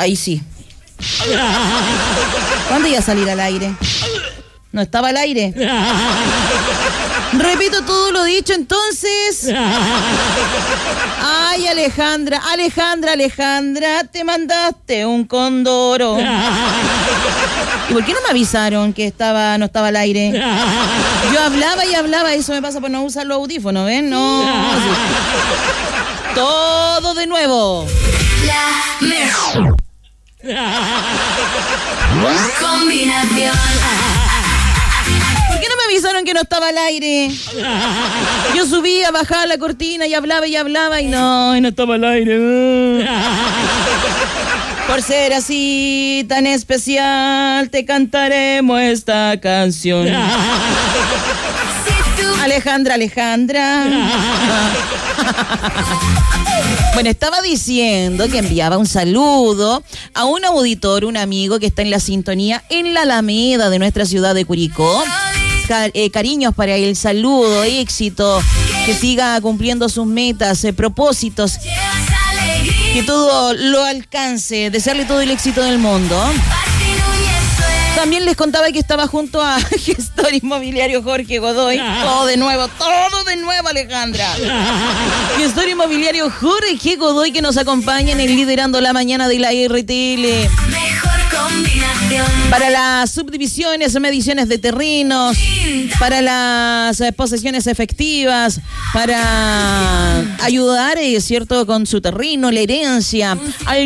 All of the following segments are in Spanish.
Ahí sí. ¿Cuándo iba a salir al aire? ¿No estaba al aire? Repito todo lo dicho, entonces. Ay, Alejandra, te mandaste un condoro. ¿Y por qué no me avisaron que no estaba al aire? Yo hablaba y hablaba, eso me pasa por no usar los audífonos, ¿ven? No. Sí. Todo de nuevo. La mejor combinación. ¿Por qué no me avisaron que no estaba al aire? Yo subía, bajaba la cortina y hablaba y no estaba al aire. Por ser así tan especial, te cantaremos esta canción. Alejandra. Bueno, estaba diciendo que enviaba un saludo a un auditor, un amigo que está en la sintonía en la Alameda de nuestra ciudad de Curicó. Cariños para él, saludo, éxito, que siga cumpliendo sus metas, propósitos, que todo lo alcance, desearle todo el éxito del mundo. También les contaba que estaba junto a gestor inmobiliario Jorge Godoy. Todo de nuevo, Alejandra. Gestor inmobiliario Jorge Godoy, que nos acompaña en el Liderando la Mañana de la RTL. Para las subdivisiones, mediciones de terrenos, para las posesiones efectivas, para ayudar, ¿cierto?, con su terreno, la herencia, al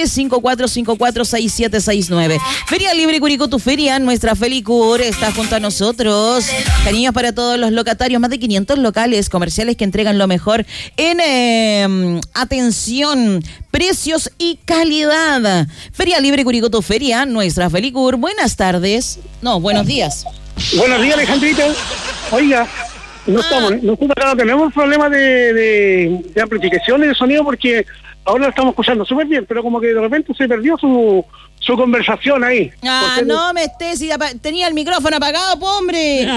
954546769. Feria Libre Curicó, tu feria, nuestra Felicur está junto a nosotros. Cariños para todos los locatarios, más de 500 locales comerciales que entregan lo mejor en atención, precios y calidad. Feria Libre Curicó, tu feria, nuestra Felicur. Buenas tardes. No, buenos días. Buenos días, Alejandrita. Oiga, nosotros acá tenemos problemas de amplificación y de sonido porque ahora lo estamos escuchando súper bien, pero como que de repente se perdió su conversación ahí. No me estés, tenía el micrófono apagado, po, hombre.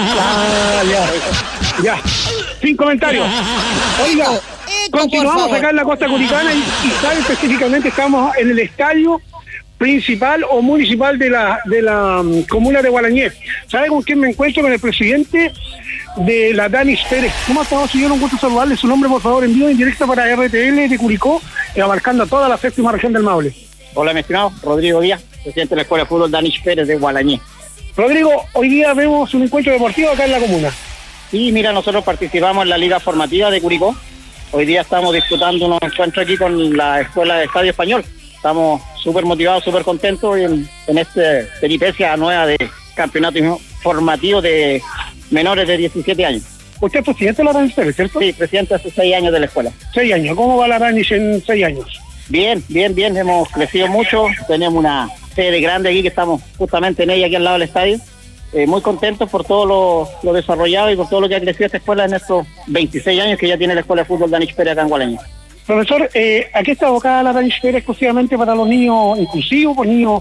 Ya. Sin comentarios. Oiga, continuamos acá en la costa curicana y sabe específicamente estamos en el estadio principal o municipal de la comuna de Gualañé. ¿Sabe con quién me encuentro? Con el presidente de la Danis Pérez. ¿Cómo estamos, señor? Un gusto saludarle. Su nombre, por favor, en vivo, en directo para RTL de Curicó, abarcando toda la séptima región del Maule. Hola, mi estimado Rodrigo Díaz, presidente de la Escuela de Fútbol Danis Pérez de Gualañé. Rodrigo, hoy día vemos un encuentro deportivo acá en la comuna. Sí, mira, nosotros participamos en la Liga Formativa de Curicó. Hoy día estamos disputando unos encuentros aquí con la Escuela de Estadio Español. Estamos súper motivados, súper contentos en esta peripecia nueva de campeonato formativo de menores de 17 años. Usted es presidente de la Danis Pérez, ¿cierto? Sí, presidente hace 6 años de la escuela. 6 años. ¿Cómo va la Danis en 6 años? Bien. Hemos crecido mucho. Tenemos una sede grande aquí que estamos justamente en ella, aquí al lado del estadio. Muy contentos por todo lo desarrollado y por todo lo que ha crecido esta escuela en estos 26 años que ya tiene la Escuela de Fútbol Danis Pérez acá en Gualañé. Profesor, ¿a qué está abocada la Danis Pérez exclusivamente para los niños inclusivos, con niños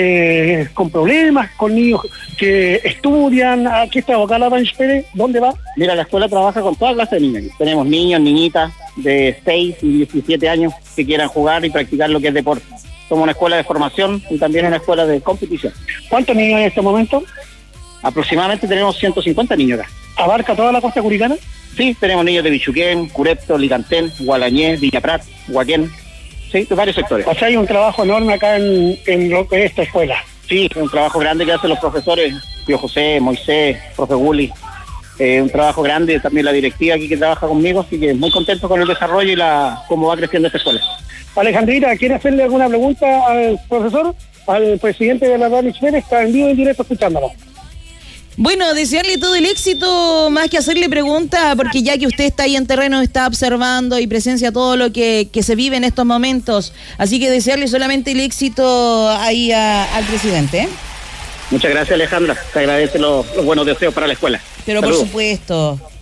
con problemas, con niños que estudian? ¿A qué está abocada la Danis Pérez? ¿Dónde va? Mira, la escuela trabaja con toda clase de niños. Tenemos niños, niñitas de 6 y 17 años que quieran jugar y practicar lo que es deporte. Somos una escuela de formación y también una escuela de competición. ¿Cuántos niños hay en este momento? Aproximadamente tenemos 150 niños acá. ¿Abarca toda la costa curicana? Sí, tenemos niños de Bichuquén, Curepto, Licantén, Gualañé, Villa Prat, Huaquén, sí, de varios sectores. O sea, hay un trabajo enorme acá en lo que es esta escuela. Sí, un trabajo grande que hacen los profesores, Tío José, Moisés, profe Gulli, un trabajo grande, también la directiva aquí que trabaja conmigo, así que muy contento con el desarrollo y cómo va creciendo esta escuela. Alejandrita, ¿quiere hacerle alguna pregunta al profesor, al presidente de la Danis Pérez? Está en vivo y en directo escuchándolo. Bueno, desearle todo el éxito, más que hacerle pregunta, porque ya que usted está ahí en terreno, está observando y presencia todo lo que se vive en estos momentos. Así que desearle solamente el éxito ahí al presidente, ¿eh? Muchas gracias, Alejandra. Te agradece los buenos deseos para la escuela. Pero saludos. Por supuesto.